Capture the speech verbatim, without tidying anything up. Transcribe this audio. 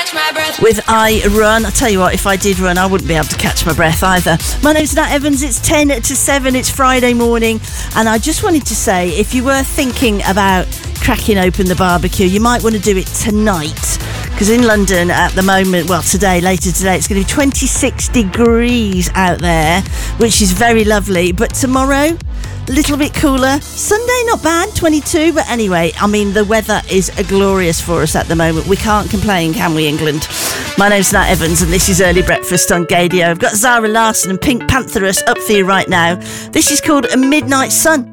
catch my breath. With I Run. I tell you what, if I did run, I wouldn't be able to catch my breath either. My name's Nat Evans. It's ten to seven. It's Friday morning. And I just wanted to say, if you were thinking about cracking open the barbecue, you might want to do it tonight. Because in London at the moment, well, today, later today, it's going to be twenty-six degrees out there, which is very lovely. But tomorrow, a little bit cooler. Sunday, not bad, twenty-two. But anyway, I mean, the weather is glorious for us at the moment. We can't complain, can we, England? My name's Nat Evans, and this is Early Breakfast on Gadio. I've got Zara Larsson and Pink Pantheress up for you right now. This is called A Midnight Sun.